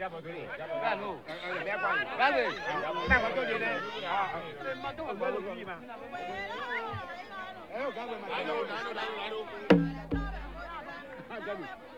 Gabo duri. Galo. Dia kwa. Galo. Na ko to ni ne. Ma to ko lo bi ma. Gabo ma. Gabo.